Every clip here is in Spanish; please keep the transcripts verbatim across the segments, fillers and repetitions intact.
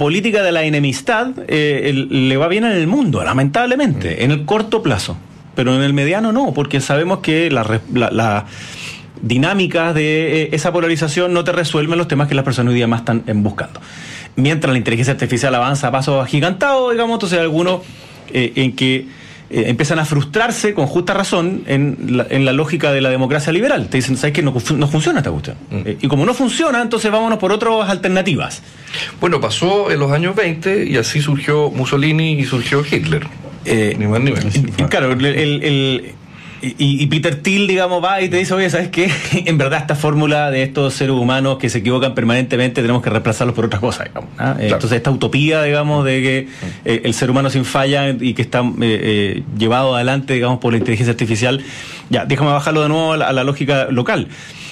política de la enemistad eh, el, le va bien en el mundo, lamentablemente, mm. en el corto plazo. Pero en el mediano no, porque sabemos que la, la, la dinámicas de eh, esa polarización no te resuelven los temas que las personas hoy día más están eh, buscando. Mientras la inteligencia artificial avanza a pasos agigantados, digamos, entonces algunos eh, en que eh, empiezan a frustrarse con justa razón en la, en la lógica de la democracia liberal. Te dicen, ¿sabes qué? No, no funciona esta cuestión. Mm. Eh, y como no funciona, entonces vámonos por otras alternativas. Bueno, pasó en los años veinte y así surgió Mussolini y surgió Hitler. Eh, ni más ni menos. Claro, el... el, el Y, y Peter Thiel, digamos, va y te dice, oye, ¿sabes qué? En verdad esta fórmula de estos seres humanos que se equivocan permanentemente tenemos que reemplazarlos por otras cosas, digamos, ¿ah? Claro. Entonces esta utopía, digamos, de que eh, el ser humano sin falla y que está eh, eh, llevado adelante, digamos, por la inteligencia artificial, ya, déjame bajarlo de nuevo a la, a la lógica local.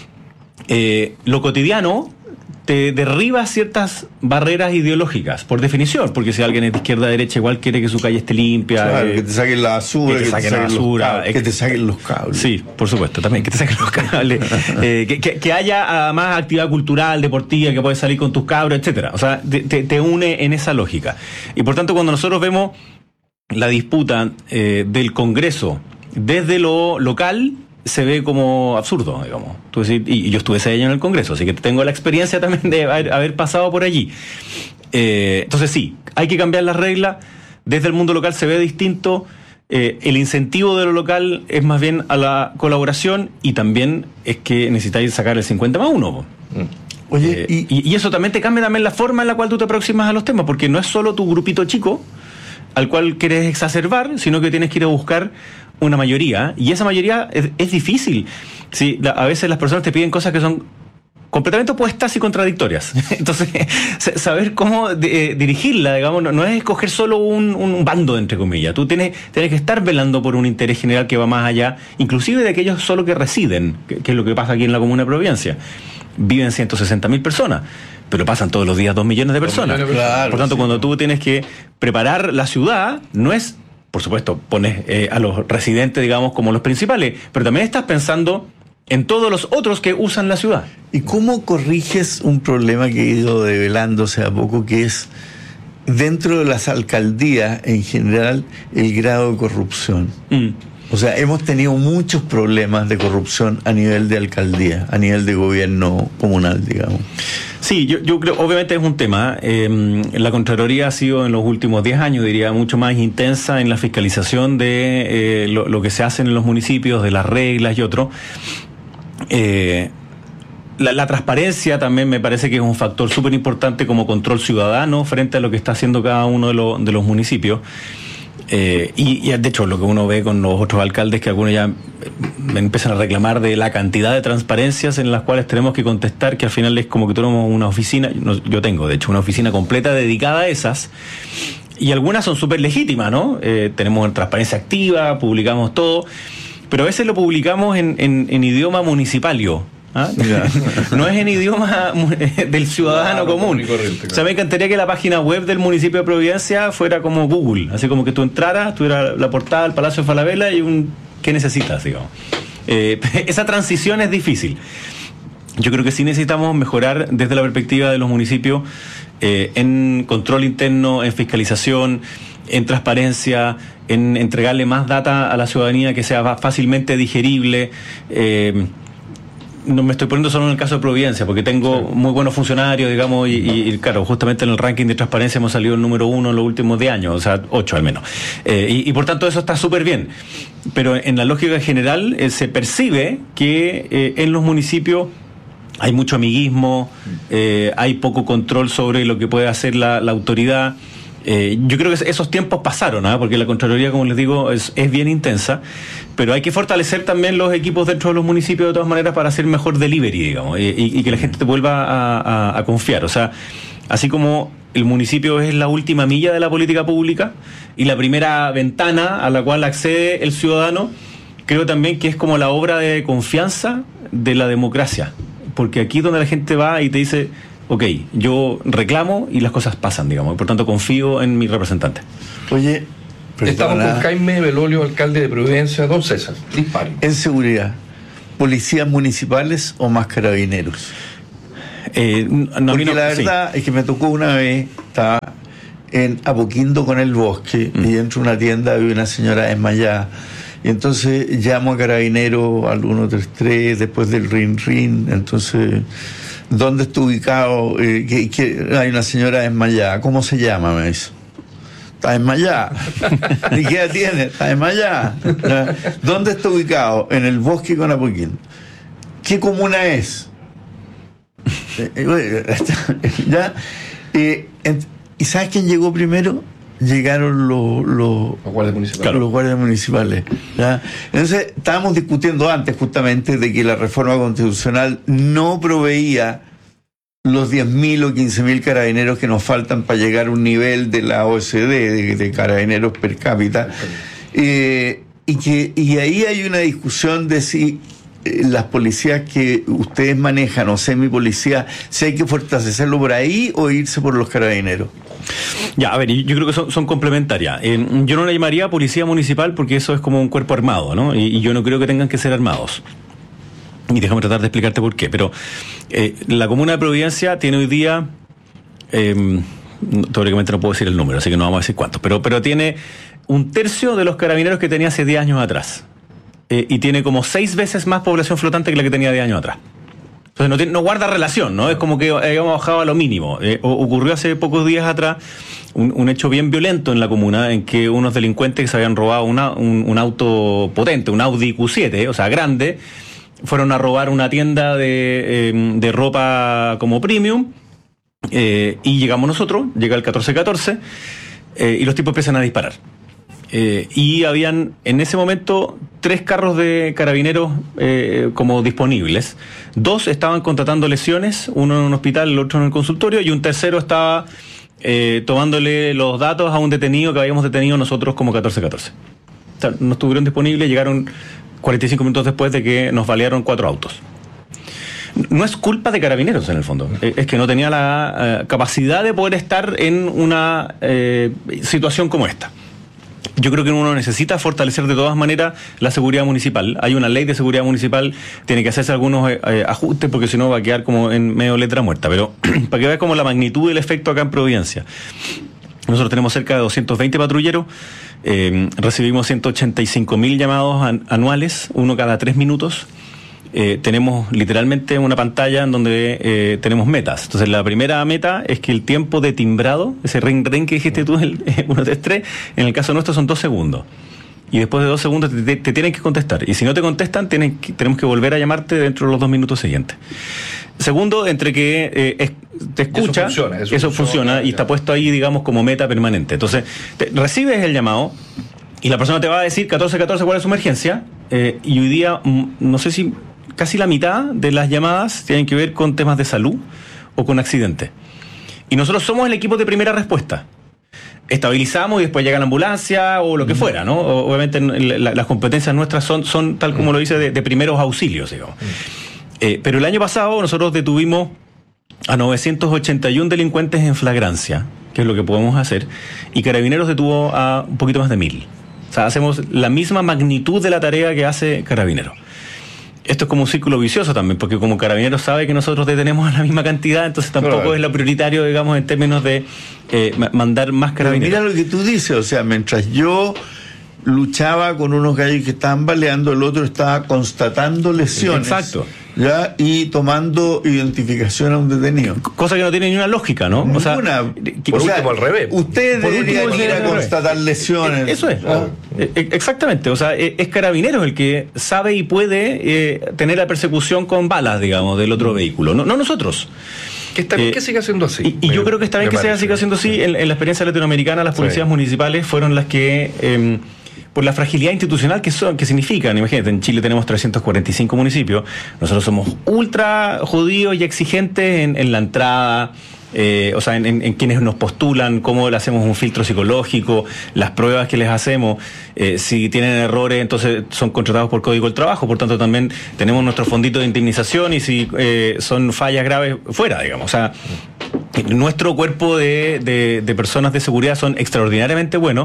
Eh, lo cotidiano te derriba ciertas barreras ideológicas, por definición, porque si alguien es de izquierda a derecha, igual quiere que su calle esté limpia. Claro, eh, que te saquen la basura, que te saquen, que te saquen la basura, cables, que te saquen los cables. Sí, por supuesto, también, que te saquen los cables. eh, que, que, que haya más actividad cultural, deportiva, que puedes salir con tus cabros, etcétera. O sea, te, te, te une en esa lógica. Y por tanto, cuando nosotros vemos la disputa eh, del Congreso desde lo local, se ve como absurdo, digamos. Tú decís, y yo estuve ese año en el Congreso, así que tengo la experiencia también de haber, haber pasado por allí. Eh, entonces sí, hay que cambiar las reglas. Desde el mundo local se ve distinto. Eh, el incentivo de lo local es más bien a la colaboración y también es que necesitáis sacar el cincuenta más uno. Mm. Oye, eh, y, y eso también te cambia también la forma en la cual tú te aproximas a los temas, porque no es solo tu grupito chico al cual quieres exacerbar, sino que tienes que ir a buscar una mayoría, y esa mayoría es, es difícil. Sí, la, a veces las personas te piden cosas que son completamente opuestas y contradictorias. Entonces, saber cómo de, eh, dirigirla, digamos, no, no es escoger solo un, un bando, entre comillas. Tú tienes, tienes que estar velando por un interés general que va más allá, inclusive de aquellos solo que residen, que, que es lo que pasa aquí en la Comuna de Providencia. Viven ciento sesenta mil personas, pero pasan todos los días dos millones de personas. Millones de personas. Claro, por tanto, sí, cuando tú tienes que preparar la ciudad, no es, por supuesto, pones eh, a los residentes, digamos, como los principales, pero también estás pensando en todos los otros que usan la ciudad. ¿Y cómo corriges un problema que ha ido develándose a poco, que es dentro de las alcaldías en general el grado de corrupción? Mm. O sea, hemos tenido muchos problemas de corrupción a nivel de alcaldía, a nivel de gobierno comunal, digamos. Sí, yo, yo creo, obviamente es un tema. Eh, la Contraloría ha sido en los últimos diez años, diría, mucho más intensa en la fiscalización de eh, lo, lo que se hace en los municipios, de las reglas y otro. Eh, la, la transparencia también me parece que es un factor súper importante como control ciudadano frente a lo que está haciendo cada uno de, lo, de los municipios. Eh, y, y de hecho lo que uno ve con los otros alcaldes, que algunos ya me empiezan a reclamar de la cantidad de transparencias en las cuales tenemos que contestar, que al final es como que tenemos una oficina, yo tengo de hecho una oficina completa dedicada a esas, y algunas son súper legítimas, ¿no? Eh, tenemos transparencia activa, publicamos todo, pero a veces lo publicamos en, en, en idioma municipalio. ¿Ah? No es en idioma del ciudadano claro, común. Corriente, claro. O sea, me encantaría que la página web del municipio de Providencia fuera como Google, así como que tú entraras, tuviera la portada del Palacio de Falabella y un ¿qué necesitas? Digamos. Eh, esa transición es difícil. Yo creo que sí necesitamos mejorar desde la perspectiva de los municipios eh, en control interno, en fiscalización, en transparencia, en entregarle más data a la ciudadanía que sea fácilmente digerible. Eh, No me estoy poniendo solo en el caso de Providencia, porque tengo sí. muy buenos funcionarios, digamos, y, y, y claro, justamente en el ranking de transparencia hemos salido el número uno en los últimos diez años, o sea, ocho al menos. Eh, y, y por tanto eso está súper bien. Pero en la lógica general eh, se percibe que eh, en los municipios hay mucho amiguismo, eh, hay poco control sobre lo que puede hacer la, la autoridad. Eh, yo creo que esos tiempos pasaron, ¿eh? Porque la Contraloría, como les digo, es, es bien intensa, pero hay que fortalecer también los equipos dentro de los municipios de todas maneras para hacer mejor delivery, digamos, y, y, y que la gente te vuelva a, a, a confiar. O sea, así como el municipio es la última milla de la política pública y la primera ventana a la cual accede el ciudadano, creo también que es como la obra de confianza de la democracia, porque aquí es donde la gente va y te dice: ok, yo reclamo y las cosas pasan, digamos, y por tanto confío en mi representante. Oye, perdona. Estamos con Jaime Belolio, alcalde de Providencia. Don César, dispare. En seguridad, ¿policías municipales o más carabineros? Eh, no, Porque no, la sí. verdad es que me tocó una vez, estaba en Apoquindo con el Bosque, mm. y entro a una tienda y una señora desmayada. Y entonces llamo a Carabineros al uno tres tres después del rin rin. Entonces, ¿dónde está ubicado? Eh, que, que hay una señora desmayada. ¿Cómo se llama? Me dice. Está desmayada. ¿Y qué edad tiene? Está desmayada. ¿Dónde está ubicado? En el Bosque con Apoquindo. ¿Qué comuna es? ¿Ya? Eh, ¿Y sabes quién llegó primero? Llegaron los, los, los guardias municipales. Claro, los guardias municipales. ¿Ya? Entonces, estábamos discutiendo antes justamente de que la reforma constitucional no proveía los diez mil o quince mil carabineros que nos faltan para llegar a un nivel de la O E C D, de, de carabineros per cápita. Eh, y, que, y ahí hay una discusión de si eh, las policías que ustedes manejan o semipolicías, si hay que fortalecerlo por ahí o irse por los carabineros. Ya, a ver, yo creo que son, son complementarias. Eh, yo no la llamaría policía municipal porque eso es como un cuerpo armado, ¿no? Y, y yo no creo que tengan que ser armados. Y déjame tratar de explicarte por qué. Pero eh, la Comuna de Providencia tiene hoy día, eh, teóricamente no puedo decir el número, así que no vamos a decir cuántos, pero, pero tiene un tercio de los carabineros que tenía hace diez años atrás. Eh, y tiene como seis veces más población flotante que la que tenía diez años atrás. Entonces no, tiene, no guarda relación, ¿no? Es como que habíamos bajado a lo mínimo. Eh, ocurrió hace pocos días atrás un, un hecho bien violento en la comuna en que unos delincuentes que se habían robado una, un, un auto potente, un Audi Q siete, o sea, grande, fueron a robar una tienda de, eh, de ropa como premium, eh, y llegamos nosotros, llega el catorce catorce, eh, y los tipos empiezan a disparar. Eh, y habían en ese momento tres carros de carabineros eh, como disponibles. Dos estaban contratando lesiones, uno en un hospital, el otro en el consultorio, y un tercero estaba eh, tomándole los datos a un detenido que habíamos detenido nosotros como catorce catorce. O sea, no estuvieron disponibles, llegaron cuarenta y cinco minutos después de que nos balearon cuatro autos. No es culpa de Carabineros en el fondo, es que no tenía la uh, capacidad de poder estar en una eh, situación como esta. Yo creo que uno necesita fortalecer de todas maneras la seguridad municipal. Hay una ley de seguridad municipal, tiene que hacerse algunos eh, ajustes porque si no va a quedar como en medio letra muerta. Pero para que veas como la magnitud del efecto acá en Providencia. Nosotros tenemos cerca de doscientos veinte patrulleros, eh, recibimos ciento ochenta y cinco mil llamados an- anuales, uno cada tres minutos. Eh, tenemos literalmente una pantalla en donde eh, tenemos metas. Entonces la primera meta es que el tiempo de timbrado, ese ring ring que dijiste tú, el eh, uno tres tres, en el caso nuestro son dos segundos. Y después de dos segundos te, te, te tienen que contestar. Y si no te contestan, tienen que, tenemos que volver a llamarte dentro de los dos minutos siguientes. Segundo, entre que eh, es, te escucha, eso funciona, eso eso funciona, funciona y ya. está puesto ahí, digamos, como meta permanente. Entonces, te, recibes el llamado y la persona te va a decir catorce catorce cuál es su emergencia. Eh, y hoy día, no sé si casi la mitad de las llamadas tienen que ver con temas de salud o con accidentes. Y nosotros somos el equipo de primera respuesta. Estabilizamos y después llega la ambulancia o lo que fuera, ¿no? Obviamente la, las competencias nuestras son, son tal como lo dice, de, de primeros auxilios, digamos. Eh, pero el año pasado nosotros detuvimos a novecientos ochenta y uno delincuentes en flagrancia, que es lo que podemos hacer, y Carabineros detuvo a un poquito más de mil. O sea, hacemos la misma magnitud de la tarea que hace Carabineros. Esto es como un círculo vicioso también, porque como Carabineros sabe que nosotros detenemos la misma cantidad, entonces tampoco claro. es lo prioritario, digamos, en términos de eh, mandar más Carabineros. Pero mira lo que tú dices, o sea, mientras yo luchaba con unos gallos que estaban baleando, el otro estaba constatando lesiones. Exacto. ¿Ya? Y tomando identificación a un detenido. Cosa que no tiene ni una lógica, ¿no? Ninguna. O sea, por o sea, último al revés. Ustedes deberían ir a constatar lesiones. Eso es. Ah. Exactamente. O sea, es Carabineros el que sabe y puede eh, tener la persecución con balas, digamos, del otro vehículo. No, no nosotros. Que está bien eh, que siga siendo así. Y, y yo creo que está bien que siga, siga siendo así. En, en la experiencia latinoamericana, las policías sí. municipales fueron las que... Eh, por la fragilidad institucional que son, que significan, imagínate, en Chile tenemos trescientos cuarenta y cinco municipios, nosotros somos ultra jodidos y exigentes en, en la entrada, eh, o sea, en, en, en quienes nos postulan, cómo le hacemos un filtro psicológico, las pruebas que les hacemos, eh, si tienen errores, entonces son contratados por Código del Trabajo, por tanto también tenemos nuestro fondito de indemnización y si eh, son fallas graves, fuera, digamos, o sea, nuestro cuerpo de, de, de personas de seguridad son extraordinariamente buenos.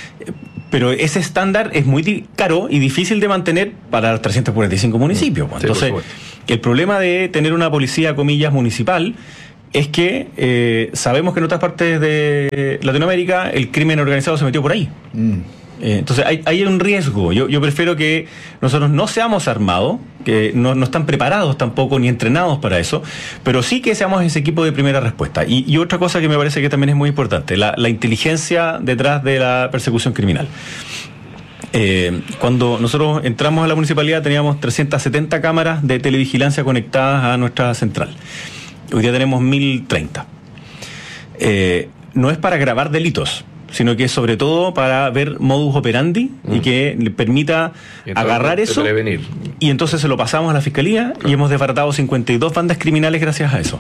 Pero ese estándar es muy caro y difícil de mantener para los trescientos cuarenta y cinco municipios. Entonces, sí, El problema de tener una policía, comillas, municipal es que eh, sabemos que en otras partes de Latinoamérica el crimen organizado se metió por ahí. Mm. Eh, entonces hay, hay un riesgo. Yo, yo prefiero que nosotros no seamos armados, que no, no están preparados tampoco ni entrenados para eso, pero sí que seamos ese equipo de primera respuesta. Y, y otra cosa que me parece que también es muy importante, la, la inteligencia detrás de la persecución criminal. Eh, cuando nosotros entramos a la municipalidad teníamos trescientas setenta cámaras de televigilancia conectadas a nuestra central. Hoy día tenemos mil treinta. Eh, no es para grabar delitos, sino que es sobre todo para ver modus operandi mm. y que le permita agarrar eso prevenir. Y entonces se lo pasamos a la Fiscalía claro. y hemos desbaratado cincuenta y dos bandas criminales gracias a eso.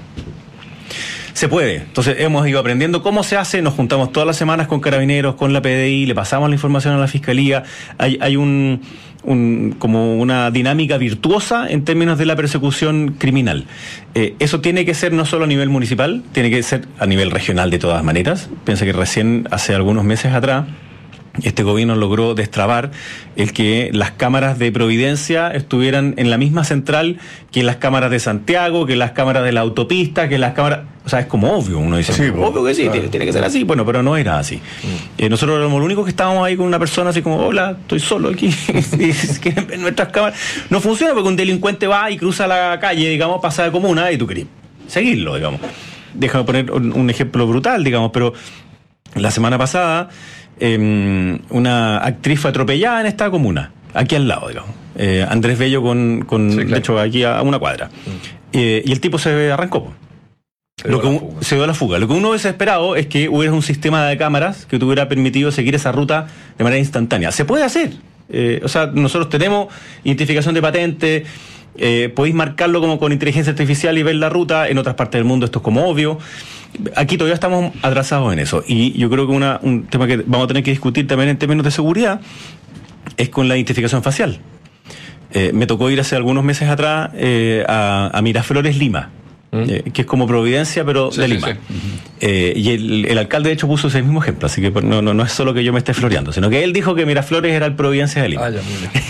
Se puede. Entonces hemos ido aprendiendo cómo se hace, nos juntamos todas las semanas con Carabineros, con la P D I, le pasamos la información a la Fiscalía. Hay, hay un, un como una dinámica virtuosa en términos de la persecución criminal. Eh, eso tiene que ser no solo a nivel municipal, tiene que ser a nivel regional de todas maneras. Piensa que recién, hace algunos meses atrás, este gobierno logró destrabar el que las cámaras de Providencia estuvieran en la misma central que las cámaras de Santiago, que las cámaras de la autopista, que las cámaras... O sea, es como obvio, uno dice, sí, obvio que sí, claro. tiene, tiene que ser así. Bueno, pero no era así. Mm. Eh, nosotros éramos los únicos que estábamos ahí con una persona así como, hola, estoy solo aquí, y quieren ver nuestras cámaras. No funciona porque un delincuente va y cruza la calle, digamos, pasa de comuna y tú querés seguirlo, digamos. Déjame poner un, un ejemplo brutal, digamos, pero la semana pasada... Eh, una actriz fue atropellada en esta comuna, aquí al lado, digamos. Eh, Andrés Bello con, con sí, claro. de hecho, aquí a una cuadra. Mm. Eh, y el tipo se arrancó. Se dio, Lo que un, se dio a la fuga. Lo que uno hubiese esperado es que hubiera un sistema de cámaras que te hubiera permitido seguir esa ruta de manera instantánea. Se puede hacer. Eh, o sea, nosotros tenemos identificación de patente, eh, podéis marcarlo como con inteligencia artificial y ver la ruta. En otras partes del mundo esto es como obvio. Aquí todavía estamos atrasados en eso. Y yo creo que una, un tema que vamos a tener que discutir también en términos de seguridad es con la identificación facial. Eh, me tocó ir hace algunos meses atrás eh, a, a Miraflores, Lima, ¿Mm? eh, que es como Providencia, pero sí, de Lima. Sí, sí. Eh, y el, el alcalde, de hecho, puso ese mismo ejemplo, así que no, no, no es solo que yo me esté floreando, sino que él dijo que Miraflores era el Providencia de Lima. Ah,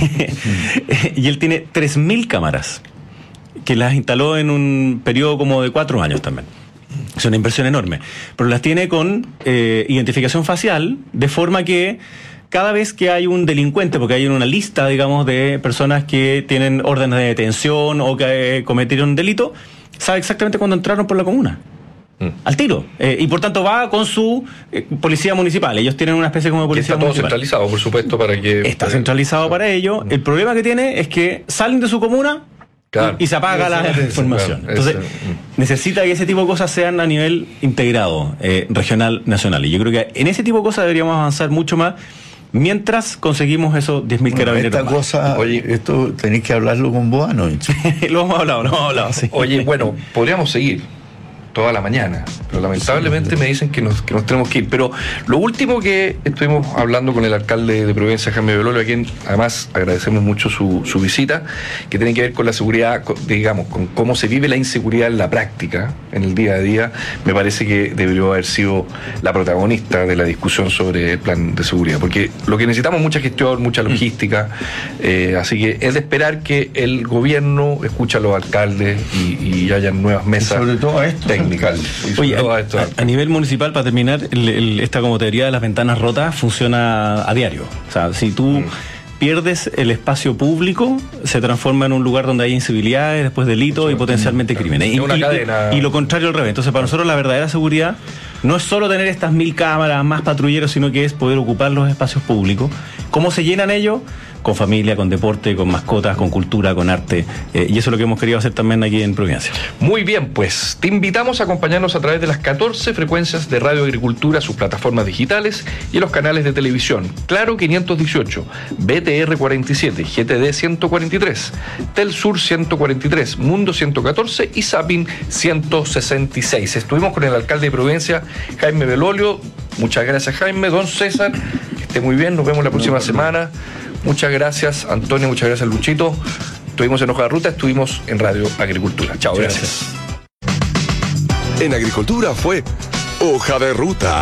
ya, y él tiene tres mil cámaras, que las instaló en un periodo como de cuatro años también. Es una inversión enorme, pero las tiene con eh, identificación facial, de forma que cada vez que hay un delincuente, porque hay una lista, digamos, de personas que tienen órdenes de detención o que eh, cometieron un delito, sabe exactamente cuándo entraron por la comuna. Mm. Al tiro. Eh, y por tanto va con su eh, policía municipal. Ellos tienen una especie como de policía municipal. Está todo centralizado, por supuesto, para que... Está para... centralizado para ello. Mm. El problema que tiene es que salen de su comuna... Claro. Y se apaga la eso, información. Claro, Entonces, eso. necesita que ese tipo de cosas sean a nivel integrado, eh, regional, nacional. Y yo creo que en ese tipo de cosas deberíamos avanzar mucho más mientras conseguimos esos diez mil bueno, carabineros esta más. Cosa, oye, esto tenéis que hablarlo con Boano. Lo hemos hablado, lo hemos hablado, sí. Oye, bueno, podríamos seguir toda la mañana, pero lamentablemente me dicen que nos, que nos tenemos que ir. Pero lo último que estuvimos hablando con el alcalde de Providencia, Jaime Belolio, a quien además agradecemos mucho su, su visita, que tiene que ver con la seguridad, con, digamos, con cómo se vive la inseguridad en la práctica, en el día a día, me parece que debería haber sido la protagonista de la discusión sobre el plan de seguridad, porque lo que necesitamos es mucha gestión, mucha logística, eh, así que es de esperar que el gobierno escuche a los alcaldes y, y haya nuevas mesas. Y sobre todo a esto. Oye, a, a, a nivel municipal, para terminar, el, el, esta como teoría de las ventanas rotas funciona a diario. O sea, si tú mm. pierdes el espacio público, se transforma en un lugar donde hay incivilidades, después delitos sí, y potencialmente mm. crímenes. Y, y, y lo contrario al revés. Entonces, para nosotros la verdadera seguridad no es solo tener estas mil cámaras, más patrulleros, sino que es poder ocupar los espacios públicos. ¿Cómo se llenan ellos? Con familia, con deporte, con mascotas, con cultura, con arte. Eh, y eso es lo que hemos querido hacer también aquí en Providencia. Muy bien, pues te invitamos a acompañarnos a través de las catorce frecuencias de Radio Agricultura, sus plataformas digitales y los canales de televisión. Claro quinientos dieciocho, B T R cuarenta y siete, G T D ciento cuarenta y tres, Telsur ciento cuarenta y tres, Mundo ciento catorce y Zapping ciento sesenta y seis. Estuvimos con el alcalde de Providencia, Jaime Belolio. Muchas gracias, Jaime. Don César, que esté muy bien. Nos vemos la próxima no, semana. Muchas gracias, Antonio, muchas gracias, Luchito. Estuvimos en Hoja de Ruta, estuvimos en Radio Agricultura. Chao, gracias. En Agricultura fue Hoja de Ruta,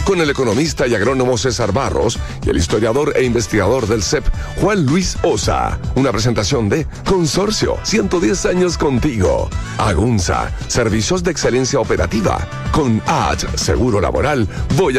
con el economista y agrónomo César Barros y el historiador e investigador del C E P, Juan Luis Osa. Una presentación de Consorcio, ciento diez años contigo. Agunza, servicios de excelencia operativa. Con A H, Seguro Laboral, voy a